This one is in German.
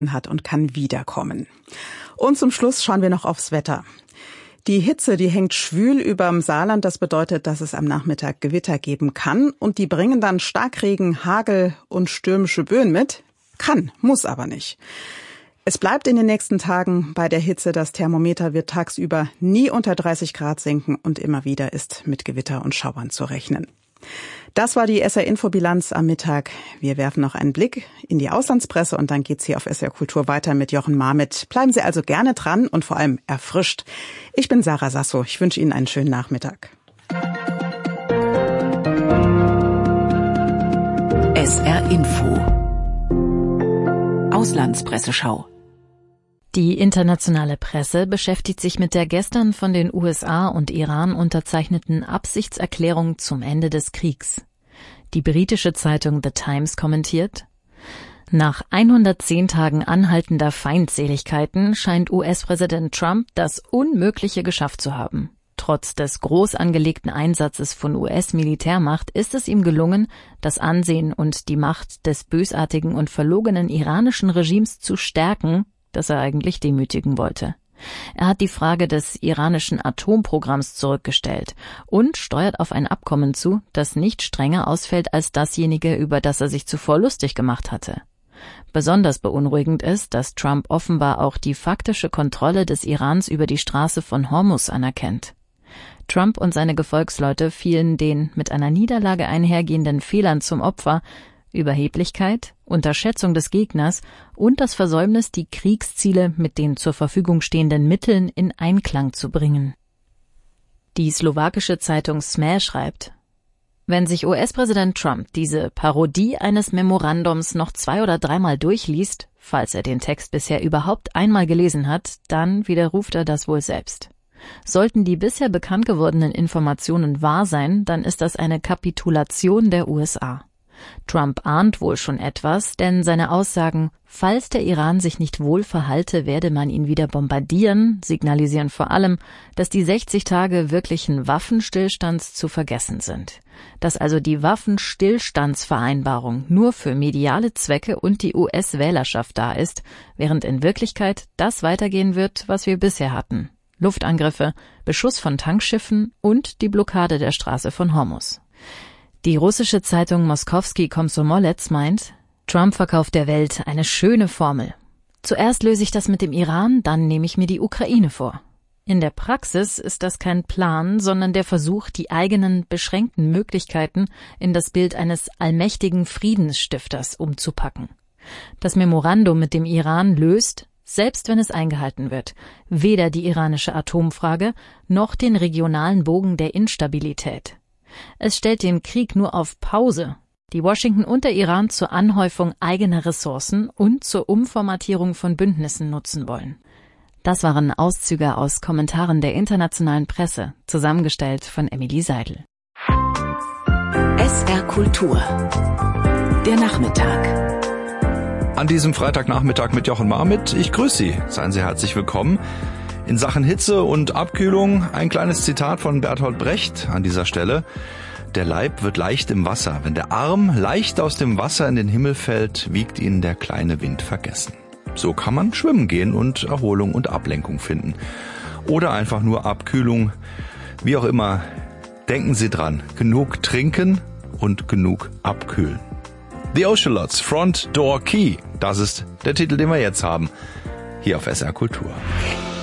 hat und kann wiederkommen. Und zum Schluss schauen wir noch aufs Wetter. Die Hitze, die hängt schwül überm Saarland. Das bedeutet, dass es am Nachmittag Gewitter geben kann. Und die bringen dann Starkregen, Hagel und stürmische Böen mit. Kann, muss aber nicht. Es bleibt in den nächsten Tagen bei der Hitze. Das Thermometer wird tagsüber nie unter 30 Grad sinken. Und immer wieder ist mit Gewitter und Schauern zu rechnen. Das war die SR-Info-Bilanz am Mittag. Wir werfen noch einen Blick in die Auslandspresse und dann geht's hier auf SR Kultur weiter mit Jochen Marmit. Bleiben Sie also gerne dran und vor allem erfrischt. Ich bin Sarah Sasso. Ich wünsche Ihnen einen schönen Nachmittag. SR-Info Auslandspresseschau. Die internationale Presse beschäftigt sich mit der gestern von den USA und Iran unterzeichneten Absichtserklärung zum Ende des Kriegs. Die britische Zeitung The Times kommentiert: Nach 110 Tagen anhaltender Feindseligkeiten scheint US-Präsident Trump das Unmögliche geschafft zu haben. Trotz des groß angelegten Einsatzes von US-Militärmacht ist es ihm gelungen, das Ansehen und die Macht des bösartigen und verlogenen iranischen Regimes zu stärken, das er eigentlich demütigen wollte. Er hat die Frage des iranischen Atomprogramms zurückgestellt und steuert auf ein Abkommen zu, das nicht strenger ausfällt als dasjenige, über das er sich zuvor lustig gemacht hatte. Besonders beunruhigend ist, dass Trump offenbar auch die faktische Kontrolle des Irans über die Straße von Hormuz anerkennt. Trump und seine Gefolgsleute fielen den mit einer Niederlage einhergehenden Fehlern zum Opfer: Überheblichkeit, Unterschätzung des Gegners und das Versäumnis, die Kriegsziele mit den zur Verfügung stehenden Mitteln in Einklang zu bringen. Die slowakische Zeitung SME schreibt: Wenn sich US-Präsident Trump diese Parodie eines Memorandums noch 2- oder 3-mal durchliest, falls er den Text bisher überhaupt einmal gelesen hat, dann widerruft er das wohl selbst. Sollten die bisher bekannt gewordenen Informationen wahr sein, dann ist das eine Kapitulation der USA. Trump ahnt wohl schon etwas, denn seine Aussagen, falls der Iran sich nicht wohl verhalte, werde man ihn wieder bombardieren, signalisieren vor allem, dass die 60 Tage wirklichen Waffenstillstands zu vergessen sind. Dass also die Waffenstillstandsvereinbarung nur für mediale Zwecke und die US-Wählerschaft da ist, während in Wirklichkeit das weitergehen wird, was wir bisher hatten: Luftangriffe, Beschuss von Tankschiffen und die Blockade der Straße von Hormuz. Die russische Zeitung Moskowski Komsomolets meint: Trump verkauft der Welt eine schöne Formel. Zuerst löse ich das mit dem Iran, dann nehme ich mir die Ukraine vor. In der Praxis ist das kein Plan, sondern der Versuch, die eigenen beschränkten Möglichkeiten in das Bild eines allmächtigen Friedensstifters umzupacken. Das Memorandum mit dem Iran löst, selbst wenn es eingehalten wird, weder die iranische Atomfrage noch den regionalen Bogen der Instabilität. Es stellt den Krieg nur auf Pause, die Washington und der Iran zur Anhäufung eigener Ressourcen und zur Umformatierung von Bündnissen nutzen wollen. Das waren Auszüge aus Kommentaren der internationalen Presse, zusammengestellt von Emily Seidel. SR Kultur. Der Nachmittag. An diesem Freitagnachmittag mit Jochen Marmit. Ich grüße Sie. Seien Sie herzlich willkommen. In Sachen Hitze und Abkühlung ein kleines Zitat von Bertolt Brecht an dieser Stelle: Der Leib wird leicht im Wasser. Wenn der Arm leicht aus dem Wasser in den Himmel fällt, wiegt ihn der kleine Wind vergessen. So kann man schwimmen gehen und Erholung und Ablenkung finden. Oder einfach nur Abkühlung. Wie auch immer, denken Sie dran. Genug trinken und genug abkühlen. The Ocelots, Front Door Key. Das ist der Titel, den wir jetzt haben. Hier auf SR Kultur.